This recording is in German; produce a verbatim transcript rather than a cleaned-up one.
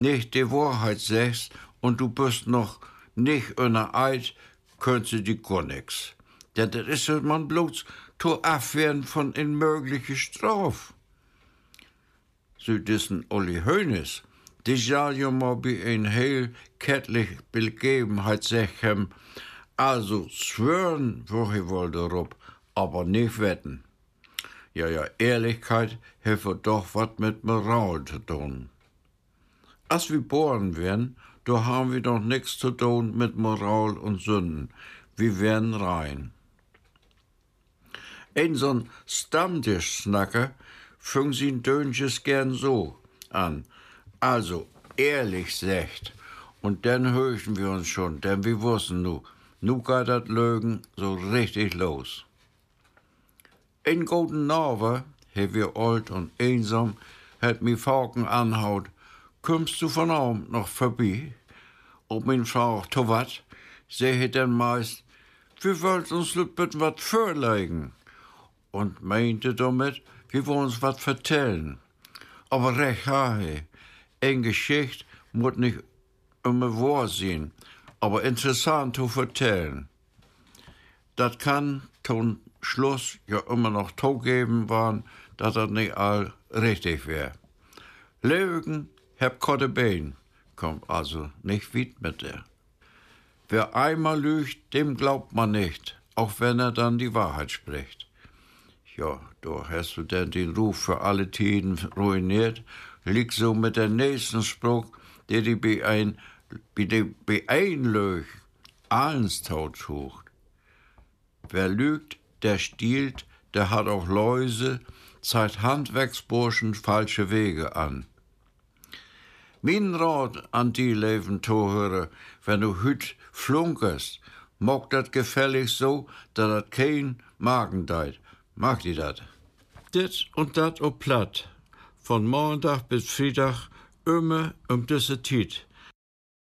nicht die Wahrheit sagst und du bist noch nicht in der Eid, könnt sie die gar nix. Denn das ist so, man bloß zu abwehren von in mögliche Straf. So diesen Olli Hoeneß, die soll ja mal bei ein heel kettlich Begebenheit sagen, also schwören, wo ich wohl darauf, aber nicht wetten. Ja, ja, Ehrlichkeit hat doch was mit Moral zu tun. Als wir geboren werden, da haben wir doch nichts zu tun mit Moral und Sünden. Wir werden rein. Ein so'n Stammtischsnacker fing sein Dönches gern so an. Also, ehrlich sagt. Und dann hören wir uns schon, denn wir wussten nu, nu geht das Lügen so richtig los. In guten Norwe, he wir alt und einsam, hat mi Falken anhaut, kommst du von Abend noch vorbei? Ob min Frau, to wat? Sie hat dann meist, wir wollten uns mit wat vorlegen. Und meinte damit, wir wollen uns wat vertellen. Aber recht hahe, eine Geschichte muss nicht immer wahr sein, aber interessant zu vertellen. Das kann zum Schluss ja immer noch zugeben waren, dass das nicht all richtig wäre. Lügen hab kotte Bein, kommt also nicht weit mit der. Wer einmal lügt, dem glaubt man nicht, auch wenn er dann die Wahrheit spricht. Ja, da hast du denn den Ruf für alle Tiden ruiniert, liegt so mit der nächsten Spruch, der die bei ein, bei dem bei ein Lüg eins tot sucht. Wer lügt, der stiehlt, der hat auch Läuse, zeigt Handwerksburschen falsche Wege an. Mein Rat an die Leben Zuhörer, wenn du hüt flunkerst, mag dat gefällig so, dass dat kein Magen deit. Mag die dat? Dit und dat ob platt. Von Montag bis Freitag immer um diese Zeit.